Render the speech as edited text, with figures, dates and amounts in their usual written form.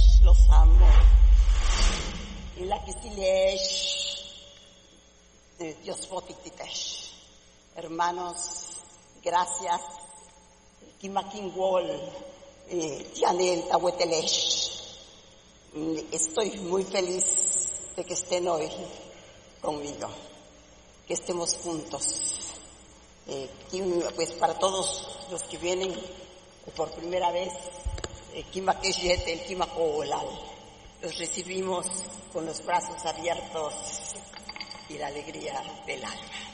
los amo. Y la Kisilesh, Dios Fotikitesh. Hermanos, gracias. Kimakin Wol, Tianel Tahuetelesh. Estoy muy feliz de que estén hoy conmigo, que estemos juntos. Pues para todos los que vienen por primera vez, el Kimakolal, los recibimos con los brazos abiertos y la alegría del alma.